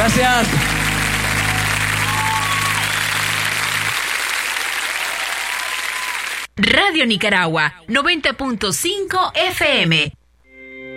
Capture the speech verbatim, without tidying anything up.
Gracias. Radio Nicaragua, noventa punto cinco F M.